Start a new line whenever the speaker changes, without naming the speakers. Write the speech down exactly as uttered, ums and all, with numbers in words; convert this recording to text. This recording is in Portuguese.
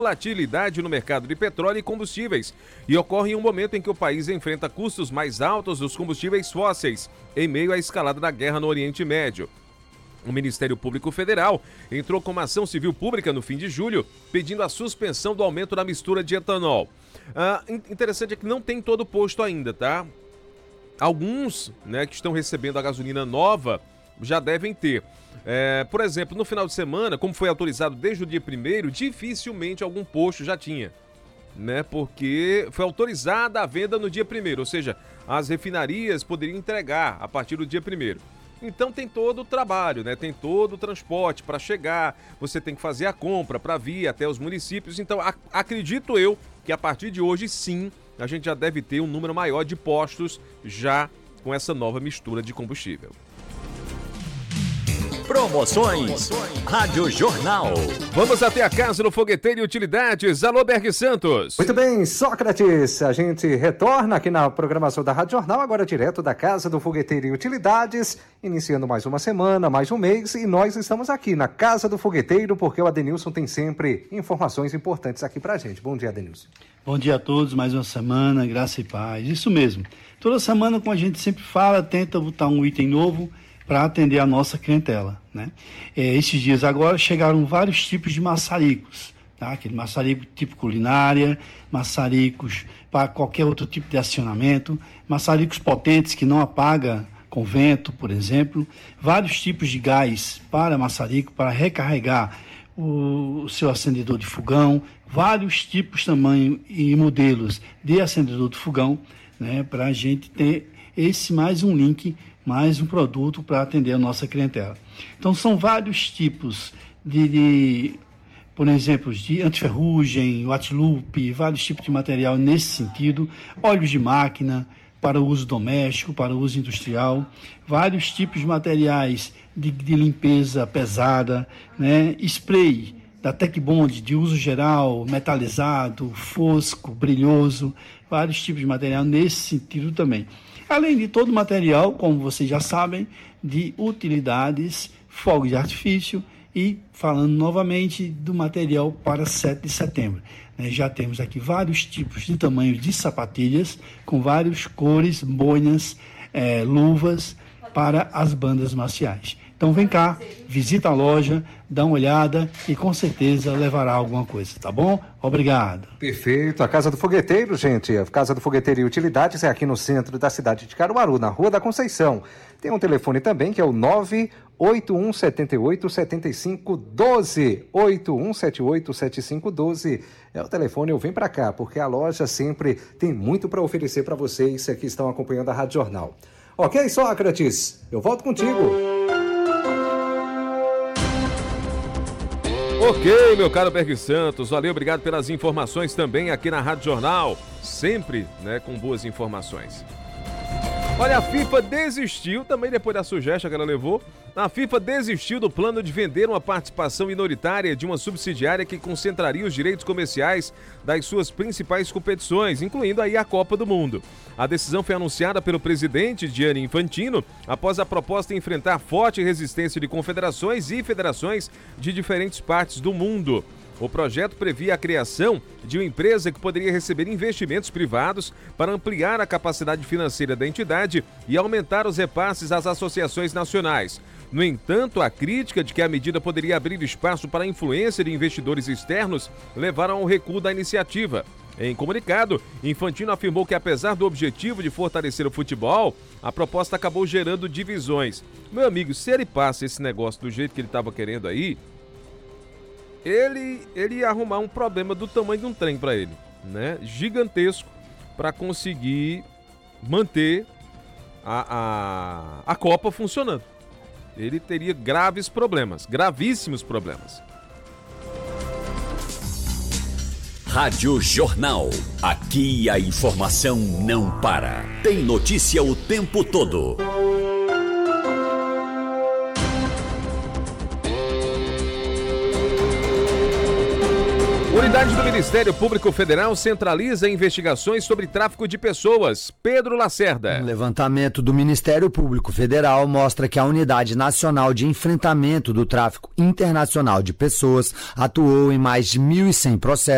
volatilidade no mercado de petróleo e combustíveis e ocorre em um momento em que o país enfrenta custos mais altos dos combustíveis fósseis, em meio à escalada da guerra no Oriente Médio. O Ministério Público Federal entrou com uma ação civil pública no fim de julho, pedindo a suspensão do aumento da mistura de etanol. Ah, interessante é que não tem todo posto ainda, tá? Alguns, né, que estão recebendo a gasolina nova já devem ter. É, por exemplo, no final de semana, como foi autorizado desde o dia primeiro, dificilmente algum posto já tinha, né? Porque foi autorizada a venda no dia primeiro, ou seja, as refinarias poderiam entregar a partir do dia primeiro. Então tem todo o trabalho, né? Tem todo o transporte para chegar, você tem que fazer a compra para vir até os municípios. Então ac- acredito eu que a partir de hoje sim, a gente já deve ter um número maior de postos já com essa nova mistura de combustível.
Promoções Rádio Jornal.
Vamos até a Casa do Fogueteiro e Utilidades. Alô, Berg Santos.
Muito bem, Sócrates. A gente retorna aqui na programação da Rádio Jornal, agora direto da Casa do Fogueteiro e Utilidades, iniciando mais uma semana, mais um mês, e nós estamos aqui na Casa do Fogueteiro, porque o Adenilson tem sempre informações importantes aqui pra gente. Bom dia, Adenilson.
Bom dia a todos, mais uma semana, graça e paz. Isso mesmo. Toda semana, como a gente sempre fala, tenta botar um item novo para atender a nossa clientela, né? É, esses dias agora chegaram vários tipos de maçaricos, tá? Aquele maçarico tipo culinária, maçaricos para qualquer outro tipo de acionamento, maçaricos potentes que não apaga com vento, por exemplo, vários tipos de gás para maçarico, para recarregar o, o seu acendedor de fogão, vários tipos, tamanho e modelos de acendedor de fogão, né? Para a gente ter esse mais um link, mais um produto para atender a nossa clientela. Então, são vários tipos de, de por exemplo, de antiferrugem, watloop, vários tipos de material nesse sentido, óleos de máquina para uso doméstico, para uso industrial, vários tipos de materiais de, de limpeza pesada, né? Spray da Tecbond de uso geral, metalizado, fosco, brilhoso, vários tipos de material nesse sentido também. Além de todo o material, como vocês já sabem, de utilidades, fogos de artifício e falando novamente do material para sete de setembro. Né, já temos aqui vários tipos de tamanhos de sapatilhas, com várias cores, boinas, é, luvas para as bandas marciais. Então vem cá, visita a loja, dá uma olhada e com certeza levará alguma coisa, tá bom? Obrigado.
Perfeito. A Casa do Fogueteiro, gente, a Casa do Fogueteiro e Utilidades é aqui no centro da cidade de Caruaru, na Rua da Conceição. Tem um telefone também que é o nove oito um sete oito sete cinco um dois, oito um sete oito sete cinco um dois. É o telefone, eu venho para cá, porque a loja sempre tem muito para oferecer para vocês que estão acompanhando a Rádio Jornal. Ok, Sócrates? Eu volto contigo.
Ok, meu caro Berg Santos, valeu, obrigado pelas informações também aqui na Rádio Jornal, sempre, né, com boas informações. Olha, a FIFA desistiu, também depois da sugestão que ela levou, a FIFA desistiu do plano de vender uma participação minoritária de uma subsidiária que concentraria os direitos comerciais das suas principais competições, incluindo aí a Copa do Mundo. A decisão foi anunciada pelo presidente Gianni Infantino após a proposta enfrentar forte resistência de confederações e federações de diferentes partes do mundo. O projeto previa a criação de uma empresa que poderia receber investimentos privados para ampliar a capacidade financeira da entidade e aumentar os repasses às associações nacionais. No entanto, a crítica de que a medida poderia abrir espaço para a influência de investidores externos levaram ao recuo da iniciativa. Em comunicado, Infantino afirmou que, apesar do objetivo de fortalecer o futebol, a proposta acabou gerando divisões. Meu amigo, se ele passa esse negócio do jeito que ele estava querendo aí, ele, ele ia arrumar um problema do tamanho de um trem para ele, né? Gigantesco, para conseguir manter a, a, a Copa funcionando. Ele teria graves problemas, gravíssimos problemas.
Rádio Jornal. Aqui a informação não para. Tem notícia o tempo todo.
Unidade do Ministério Público Federal centraliza investigações sobre tráfico de pessoas. Pedro Lacerda.
Um levantamento do Ministério Público Federal mostra que a Unidade Nacional de Enfrentamento do Tráfico Internacional de Pessoas atuou em mais de mil e cem processos